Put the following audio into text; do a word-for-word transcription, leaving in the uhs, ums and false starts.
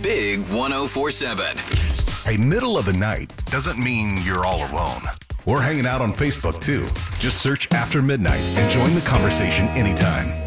Big one oh four seven. Hey, middle of the night doesn't mean you're all alone. We're hanging out on Facebook too. Just search After Midnight and join the conversation anytime.